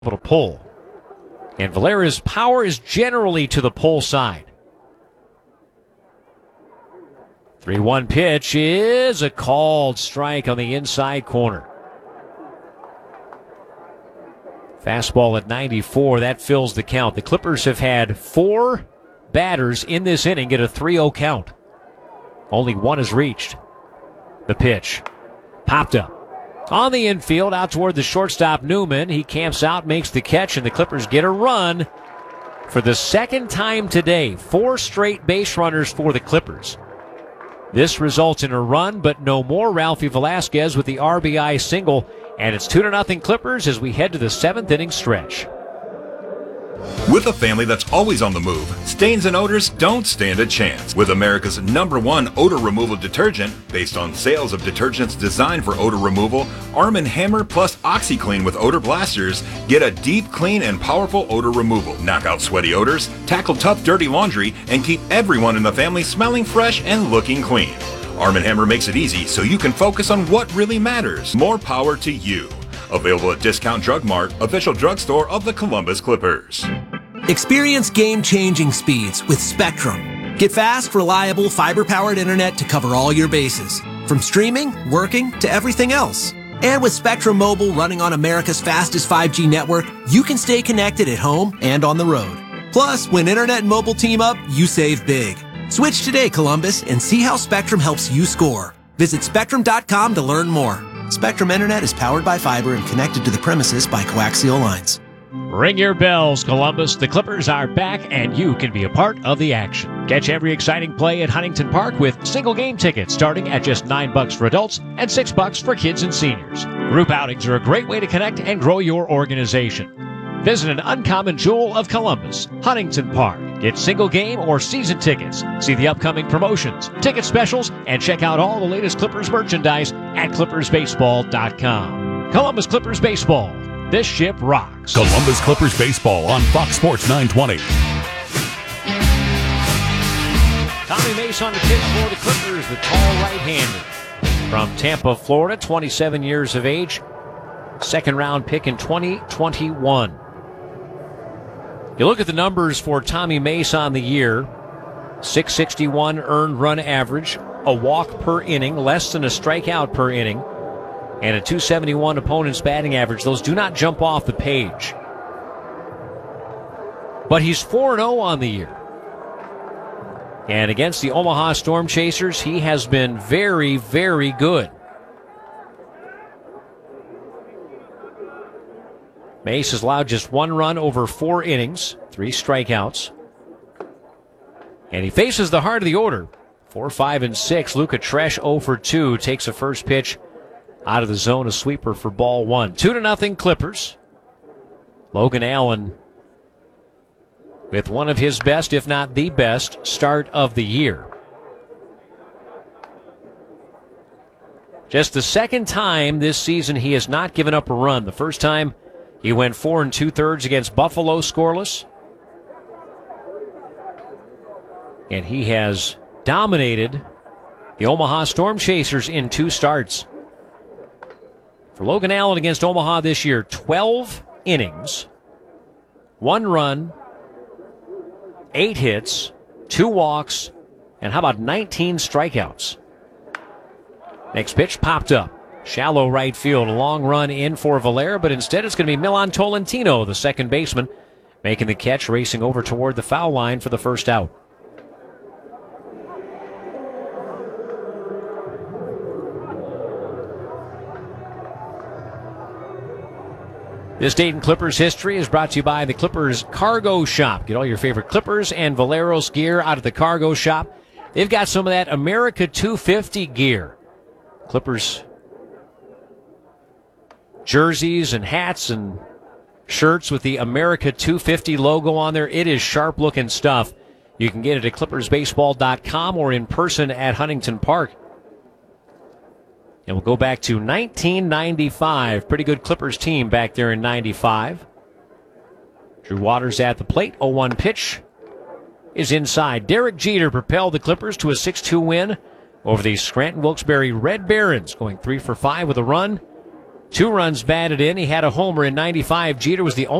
able to pull. And Valera's power is generally to the pull side. 3-1 pitch is a called strike on the inside corner. Fastball at 94, that fills the count. The Clippers have had 4 batters in this inning get a 3-0 count. Only one has reached. The pitch popped up. On the infield, out toward the shortstop, Newman. He camps out, makes the catch, and the Clippers get a run for the second time today. 4 straight base runners for the Clippers. This results in a run, but no more. Ralphie Velasquez with the RBI single, and it's 2-0 Clippers as we head to the 7th inning stretch. With a family that's always on the move, stains and odors don't stand a chance. With America's #1 odor removal detergent, based on sales of detergents designed for odor removal, Arm & Hammer plus OxyClean with odor blasters get a deep, clean, and powerful odor removal. Knock out sweaty odors, tackle tough, dirty laundry, and keep everyone in the family smelling fresh and looking clean. Arm & Hammer makes it easy so you can focus on what really matters. More power to you. Available at Discount Drug Mart, official drugstore of the Columbus Clippers. Experience game-changing speeds with Spectrum. Get fast, reliable, fiber-powered internet to cover all your bases. From streaming, working, to everything else. And with Spectrum Mobile running on America's fastest 5G network, you can stay connected at home and on the road. Plus, when internet and mobile team up, you save big. Switch today, Columbus, and see how Spectrum helps you score. Visit Spectrum.com to learn more. Spectrum Internet is powered by fiber and connected to the premises by coaxial lines. Ring your bells, Columbus. The Clippers are back, and you can be a part of the action. Catch every exciting play at Huntington Park with single game tickets starting at just $9 for adults and $6 for kids and seniors. Group outings are a great way to connect and grow your organization. Visit an uncommon jewel of Columbus, Huntington Park. Get single game or season tickets. See the upcoming promotions, ticket specials, and check out all the latest Clippers merchandise at ClippersBaseball.com. Columbus Clippers Baseball. This ship rocks. Columbus Clippers Baseball on Fox Sports 920. Tommy Mace on the pitch for the Clippers, the tall right-hander from Tampa, Florida, 27 years of age. Second round pick in 2021. You look at the numbers for Tommy Mace on the year. 661 earned run average, a walk per inning, less than a strikeout per inning, and a 271 opponent's batting average. Those do not jump off the page. But he's 4-0 on the year. And against the Omaha Storm Chasers, he has been very, very good. Mace has allowed just 1 run over 4 innings, 3 strikeouts. And he faces the heart of the order. 4, 5, and 6. Luca Tresh 0 for 2 takes a first pitch out of the zone, a sweeper for ball 1. 2-0 Clippers. Logan Allen with one of his best, if not the best, start of the year. Just the second time this season he has not given up a run. The first time he went 4 2/3 against Buffalo scoreless. And he has dominated the Omaha Storm Chasers in 2 starts. For Logan Allen against Omaha this year, 12 innings, 1 run, 8 hits, 2 walks, and how about 19 strikeouts? Next pitch popped up. Shallow right field, a long run in for Valera, but instead it's going to be Milan Tolentino, the second baseman, making the catch, racing over toward the foul line for the first out. This Dayton Clippers history is brought to you by the Clippers Cargo Shop. Get all your favorite Clippers and Valeros gear out of the Cargo Shop. They've got some of that America 250 gear. Clippers jerseys and hats and shirts with the America 250 logo on there. It is sharp-looking stuff. You can get it at ClippersBaseball.com or in person at Huntington Park. And we'll go back to 1995. Pretty good Clippers team back there in 95. Drew Waters at the plate. 0-1 pitch is inside. Derek Jeter propelled the Clippers to a 6-2 win over the Scranton Wilkes-Barre Red Barons, going 3 for 5 with a run 2 runs batted in. He had a homer in 95. Jeter was the